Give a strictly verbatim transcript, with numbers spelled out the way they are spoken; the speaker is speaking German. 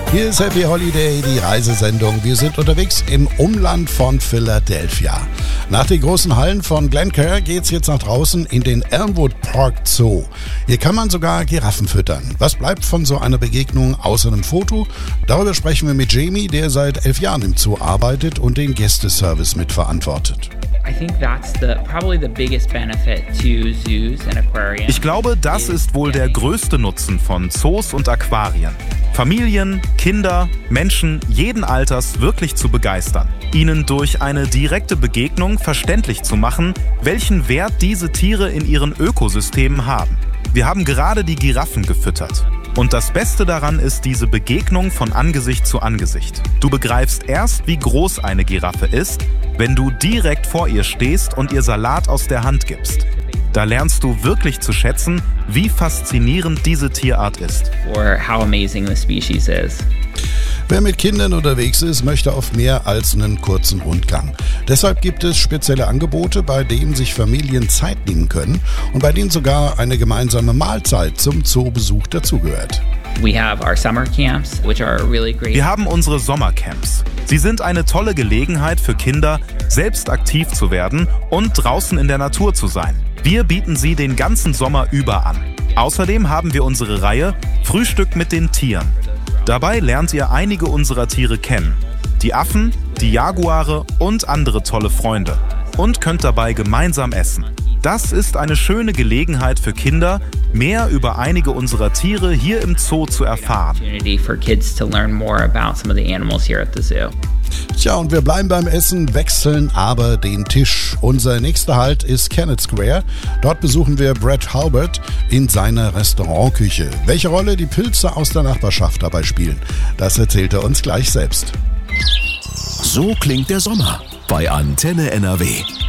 Hier ist Happy Holiday, die Reisesendung. Wir sind unterwegs im Umland von Philadelphia. Nach den großen Hallen von Glencoe geht's jetzt nach draußen in den Elmwood Park Zoo. Hier kann man sogar Giraffen füttern. Was bleibt von so einer Begegnung außer einem Foto? Darüber sprechen wir mit Jamie, der seit elf Jahren im Zoo arbeitet und den Gästeservice mitverantwortet. Ich glaube, das ist wohl der größte Nutzen von Zoos und Aquarien. Familien, Kinder, Menschen jeden Alters wirklich zu begeistern. Ihnen durch eine direkte Begegnung verständlich zu machen, welchen Wert diese Tiere in ihren Ökosystemen haben. Wir haben gerade die Giraffen gefüttert. Und das Beste daran ist diese Begegnung von Angesicht zu Angesicht. Du begreifst erst, wie groß eine Giraffe ist, wenn du direkt vor ihr stehst und ihr Salat aus der Hand gibst. Da lernst du wirklich zu schätzen, wie faszinierend diese Tierart ist. Or how amazing the species is. Wer mit Kindern unterwegs ist, möchte auf mehr als einen kurzen Rundgang. Deshalb gibt es spezielle Angebote, bei denen sich Familien Zeit nehmen können und bei denen sogar eine gemeinsame Mahlzeit zum Zoobesuch dazugehört. We have our summer camps, which are really great. Wir haben unsere Sommercamps. Sie sind eine tolle Gelegenheit für Kinder, selbst aktiv zu werden und draußen in der Natur zu sein. Wir bieten sie den ganzen Sommer über an. Außerdem haben wir unsere Reihe Frühstück mit den Tieren. Dabei lernt ihr einige unserer Tiere kennen. Die Affen, die Jaguare und andere tolle Freunde. Und könnt dabei gemeinsam essen. Das ist eine schöne Gelegenheit für Kinder, mehr über einige unserer Tiere hier im Zoo zu erfahren. Tja, und wir bleiben beim Essen, wechseln aber den Tisch. Unser nächster Halt ist Kennett Square. Dort besuchen wir Brett Halbert in seiner Restaurantküche. Welche Rolle die Pilze aus der Nachbarschaft dabei spielen, das erzählt er uns gleich selbst. So klingt der Sommer bei Antenne N R W.